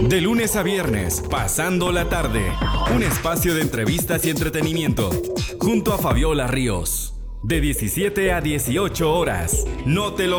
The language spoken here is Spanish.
De lunes a viernes, Pasando la Tarde. Un espacio de entrevistas y entretenimiento. Junto a Fabiola Ríos. De 17 a 18 horas. No te lo